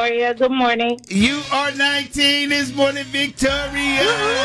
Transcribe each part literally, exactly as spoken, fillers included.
Victoria. Good morning. You are nineteen this morning, Victoria.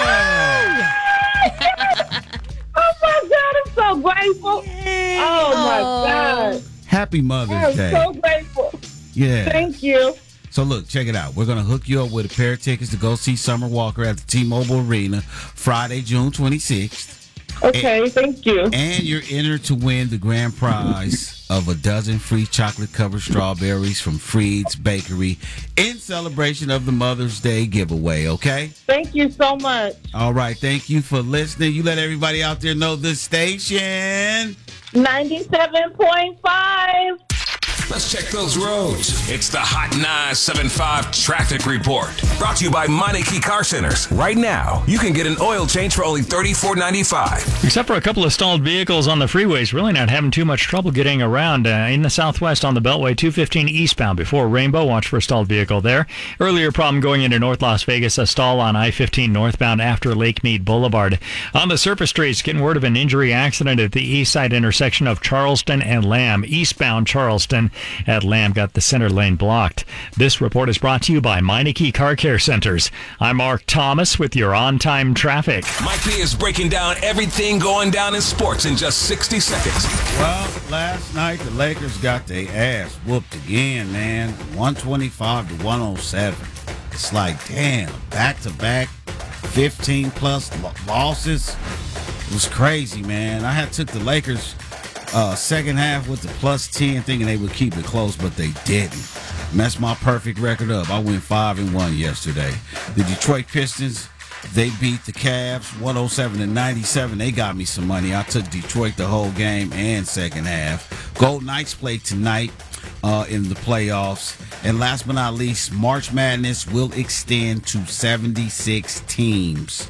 Oh my God, I'm so grateful. Oh my God. Happy Mother's I'm Day. so grateful. Yeah. Thank you. So look, check it out. We're going to hook you up with a pair of tickets to go see Summer Walker at the T-Mobile Arena Friday, June twenty-sixth. Okay, and, thank you. And you're entered to win the grand prize of a dozen free chocolate-covered strawberries from Freed's Bakery in celebration of the Mother's Day giveaway, okay? Thank you so much. All right, thank you for listening. You let everybody out there know the station. ninety-seven point five. Let's check those roads. It's the Hot nine seven five Traffic Report. Brought to you by Meineke Car Centers. Right now, you can get an oil change for only thirty-four ninety-five. Except for a couple of stalled vehicles on the freeways, really not having too much trouble getting around. Uh, in the southwest on the Beltway, two fifteen eastbound before Rainbow. Watch for a stalled vehicle there. Earlier problem going into North Las Vegas, a stall on I fifteen northbound after Lake Mead Boulevard. On the surface streets, getting word of an injury accident at the east side intersection of Charleston and Lamb. Eastbound Charleston at Lamb got the center lane blocked. This report is brought to you by Meineke Car Care Centers. I'm Mark Thomas with your on-time traffic. Mike P is breaking down everything going down in sports in just sixty seconds. Well, last night the Lakers got their ass whooped again, man. one twenty-five to one oh seven. It's like, damn, back-to-back fifteen-plus losses. It was crazy, man. I had took the Lakers Uh, second half with the plus ten, thinking they would keep it close, but they didn't. Messed my perfect record up. I went five and one yesterday. The Detroit Pistons, they beat the Cavs one oh seven to ninety-seven. They got me some money. I took Detroit the whole game and second half. Golden Knights play tonight uh, in the playoffs. And last but not least, March Madness will extend to seventy-six teams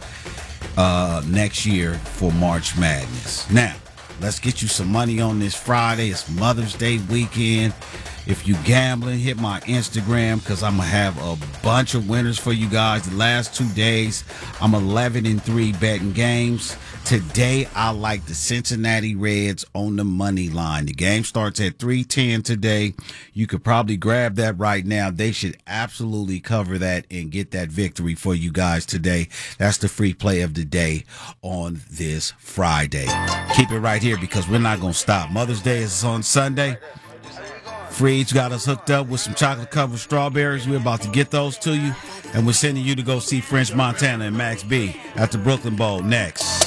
uh, next year for March Madness. Now, let's get you some money on this Friday. It's Mother's Day weekend. If you gambling, hit my Instagram because I'm going to have a bunch of winners for you guys. The last two days, I'm eleven and three betting games. Today, I like the Cincinnati Reds on the money line. The game starts at three ten today. You could probably grab that right now. They should absolutely cover that and get that victory for you guys today. That's the free play of the day on this Friday. Keep it right here because we're not going to stop. Mother's Day is on Sunday. Freed's got us hooked up with some chocolate-covered strawberries. We're about to get those to you. And we're sending you to go see French Montana and Max B at the Brooklyn Bowl next.